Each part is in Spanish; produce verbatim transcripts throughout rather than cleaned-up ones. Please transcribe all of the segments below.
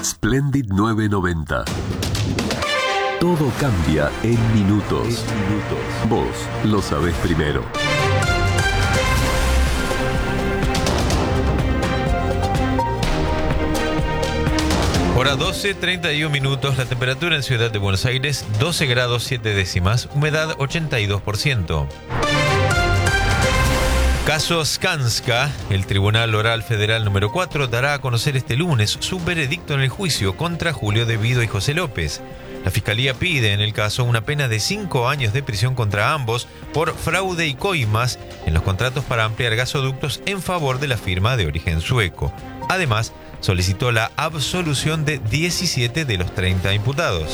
Splendid nueve noventa. Todo cambia en minutos. En minutos. Vos lo sabés primero. Hora doce, treinta y un minutos. La temperatura en Ciudad de Buenos Aires, doce grados siete décimas. Humedad ochenta y dos por ciento. Caso Skanska. El Tribunal Oral Federal número cuatro dará a conocer este lunes su veredicto en el juicio contra Julio De Vido y José López. La Fiscalía pide en el caso una pena de cinco años de prisión contra ambos por fraude y coimas en los contratos para ampliar gasoductos en favor de la firma de origen sueco. Además, solicitó la absolución de diecisiete de los treinta imputados.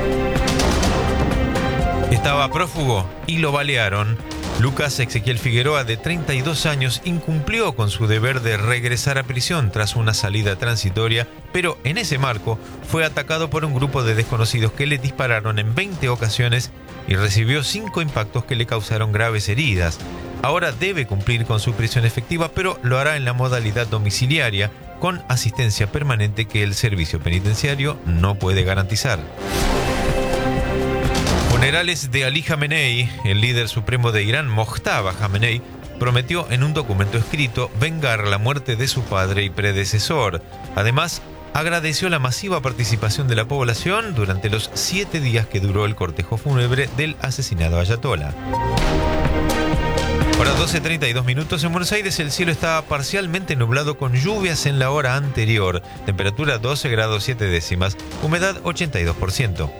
Estaba prófugo y lo balearon. Lucas Ezequiel Figueroa, de treinta y dos años, incumplió con su deber de regresar a prisión tras una salida transitoria, pero en ese marco fue atacado por un grupo de desconocidos que le dispararon en veinte ocasiones y recibió cinco impactos que le causaron graves heridas. Ahora debe cumplir con su prisión efectiva, pero lo hará en la modalidad domiciliaria, con asistencia permanente que el servicio penitenciario no puede garantizar. Funerales de Ali Jamenei. El líder supremo de Irán, Mojtaba Jamenei, prometió en un documento escrito vengar la muerte de su padre y predecesor. Además, agradeció la masiva participación de la población durante los siete días que duró el cortejo fúnebre del asesinado ayatolá. Ahora doce treinta y dos minutos. En Buenos Aires el cielo está parcialmente nublado con lluvias en la hora anterior. Temperatura doce grados siete décimas. Humedad ochenta y dos por ciento.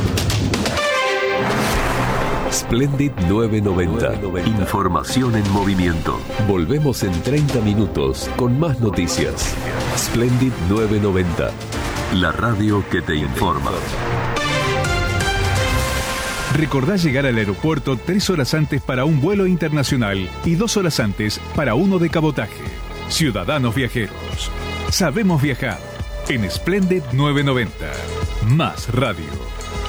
Splendid nueve noventa. Información en movimiento. Volvemos en treinta minutos con más noticias. Splendid nueve noventa. La radio que te informa. Recordá llegar al aeropuerto tres horas antes para un vuelo internacional y dos horas antes para uno de cabotaje. Ciudadanos viajeros. Sabemos viajar. En Splendid nueve noventa. Más radio.